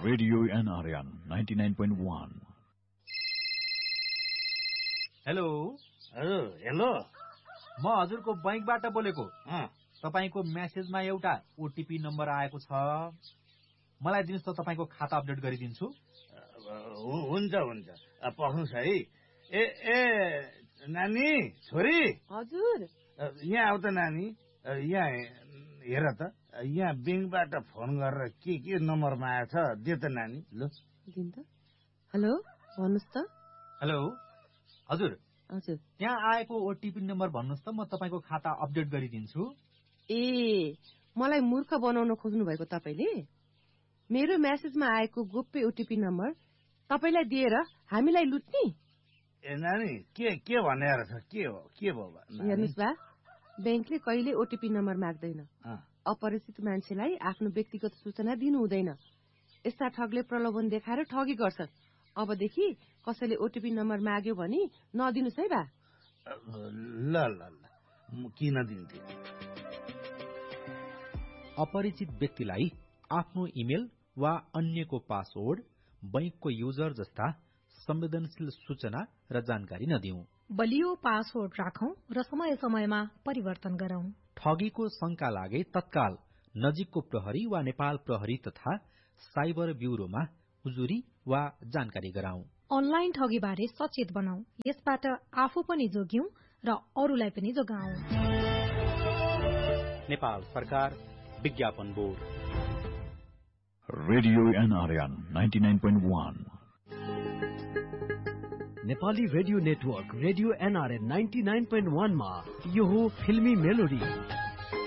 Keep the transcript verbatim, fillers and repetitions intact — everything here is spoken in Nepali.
Radio NRN ninety nine point one. Hello. हजुर, हेलो. म हजुरको बैंकबाट बोलेको. तपाईको मेसेजमा एउटा ओटीपी नम्बर आएको छ. मलाई दिनुस् त, तपाईको खाता अपडेट गरिदिन्छु. हुन्छ हुन्छ, पख्नुस् है. ए ए नानी, छोरी. हजुर. यहाँ आउ त नानी. यहाँ हेर त, यहाँ ब्याङ्कबाट फोन गरेर के के नम्बरमा आएछ दे त नानी. ल दिन त. हेलो, भन्नुस् त. हेलो. हजुर. हजुर. त्यहाँ आएको ओटीपी नम्बर भन्नुस् त, म तपाईको खाता अपडेट गरिदिन्छु. ए, मलाई मूर्ख बनाउन खोज्नु भएको तपाईले? मेरो मेसेजमा आएको गोप्य ओटीपी नम्बर तपाईलाई दिएर हामीलाई लुट्ने? ए नानी, के के भनेर छ? के हो? के भयो? हेर्नुस् बा, ब्याङ्कले कहिले ओटीपी नम्बर माग्दैन. अपरिचित मान्छेलाई आफ्नो व्यक्तिगत सूचना दिनु हुँदैन. यस्ता ठगले प्रलोभन देखाएर ठगी गर्छन्. अबदेखि कसैले ओटीपी नम्बर माग्यो भने नदिनुस् है बा. ल ल ल, म किन दिन्थे? अपरिचित व्यक्तिलाई आफ्नो इमेल वा अन्यको पासवर्ड, बैंकको युजर जस्ता संवेदनशील सूचना र जानकारी नदिऊ. बलियो पासवर्ड राखौं र समय समयमा परिवर्तन गरौं. ठगीको शंका लागे तत्काल नजिकको प्रहरी वा नेपाल प्रहरी तथा साइबर ब्यूरोमा उजुरी वा जानकारी गराऊ. अनलाइन ठगीबारे सचेत बनाऊ. यसबाट आफू पनि जोग्यौं र अरूलाई पनि जोगाऊ. नेपाल सरकार, विज्ञापन board. Radio NRN ninety nine point one. Nepali radio network radio NRN ninety nine point one मा यो हो फिल्मी मेलोडी.